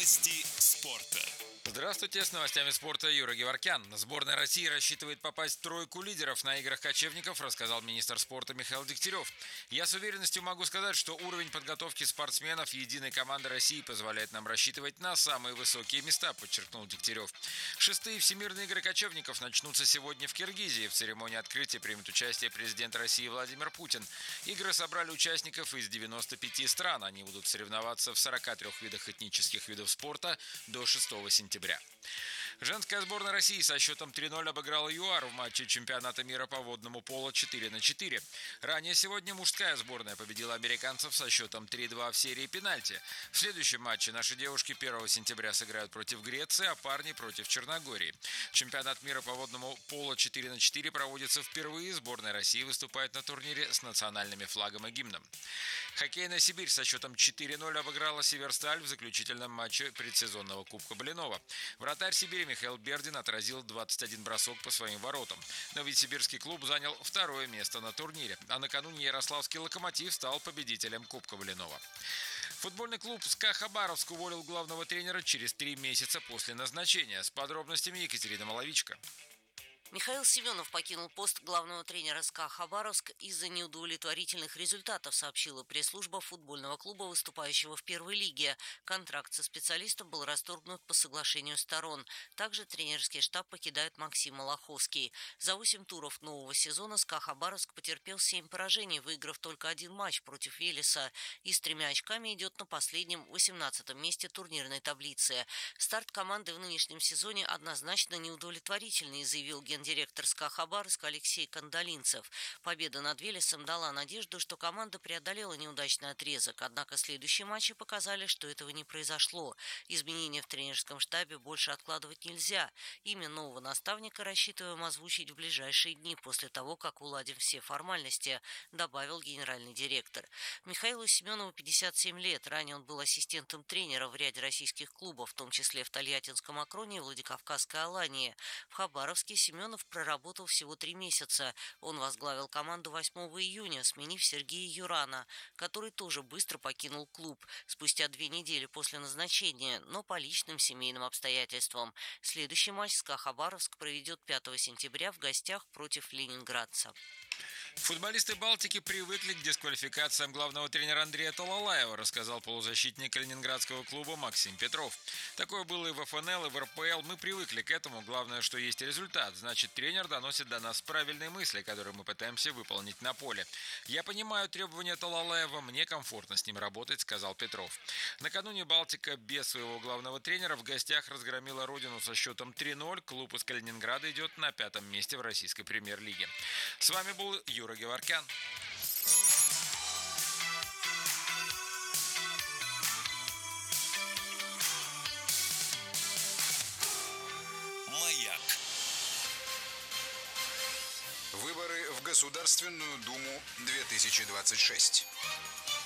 Новости спорта. Здравствуйте, с новостями спорта Юра Геворкян. Сборная России рассчитывает попасть в тройку лидеров на играх кочевников, рассказал министр спорта Михаил Дегтярев. Я с уверенностью могу сказать, что уровень подготовки спортсменов единой команды России позволяет нам рассчитывать на самые высокие места, подчеркнул Дегтярев. Шестые всемирные игры кочевников начнутся сегодня в Киргизии. В церемонии открытия примет участие президент России Владимир Путин. Игры собрали участников из 95 стран. Они будут соревноваться в 43 видах этнических видов спорта до 6 сентября. Женская сборная России со счетом 3-0 обыграла ЮАР в матче чемпионата мира по водному поло 4-4. Ранее сегодня мужская сборная победила американцев со счетом 3-2 в серии пенальти. В следующем матче наши девушки 1 сентября сыграют против Греции, а парни против Черногории. Чемпионат мира по водному поло 4-4 проводится впервые. Сборная России выступает на турнире с национальными флагом и гимном. Хоккейная Сибирь со счетом 4-0 обыграла Северсталь в заключительном матче предсезонного Кубка Блинова. Вратарь Сибири Михаил Бердин отразил 21 бросок по своим воротам. Новосибирский клуб занял второе место на турнире, а накануне Ярославский «Локомотив» стал победителем Кубка Блинова. Футбольный клуб «СКА Хабаровск» уволил главного тренера через 3 месяца после назначения. С подробностями Екатерина Маловичка. Михаил Семенов покинул пост главного тренера СКА «Хабаровск» из-за неудовлетворительных результатов, сообщила пресс-служба футбольного клуба, выступающего в первой лиге. Контракт со специалистом был расторгнут по соглашению сторон. Также тренерский штаб покидает Максим Малаховский. За 8 туров нового сезона СКА «Хабаровск» потерпел 7 поражений, выиграв только 1 матч против Велеса, и с 3 очками идет на последнем 18-м месте турнирной таблицы. Старт команды в нынешнем сезоне однозначно неудовлетворительный, заявил гендиректор СКА Хабаровск Алексей Кандалинцев. Победа над Велесом дала надежду, что команда преодолела неудачный отрезок, однако следующие матчи показали, что этого не произошло. Изменения в тренерском штабе больше откладывать нельзя. Имя нового наставника рассчитываем озвучить в ближайшие дни после того, как уладим все формальности, добавил генеральный директор. Михаилу Семенову 57 лет. Ранее он был ассистентом тренера в ряде российских клубов, в том числе в Тольяттинском Акроне и Владикавказской Алании. В Хабаровске Семенов проработал всего 3 месяца. Он возглавил команду 8 июня, сменив Сергея Юрана, который тоже быстро покинул клуб спустя 2 недели после назначения, но по личным семейным обстоятельствам. Следующий матч СКА Хабаровск проведет 5 сентября в гостях против ленинградца. Футболисты Балтики привыкли к дисквалификациям главного тренера Андрея Талалаева, рассказал полузащитник ленинградского клуба Максим Петров. Такое было и в ФНЛ, и в РПЛ. Мы привыкли к этому. Главное, что есть результат. Значит, тренер доносит до нас правильные мысли, которые мы пытаемся выполнить на поле. Я понимаю требования Талалаева, мне комфортно с ним работать, сказал Петров. Накануне Балтика без своего главного тренера в гостях разгромила родину со счетом 3-0. Клуб из Калининграда идет на 5-м месте в российской премьер-лиге. С вами был Юра Геворкян. Маяк. Выборы в Государственную Думу 2026.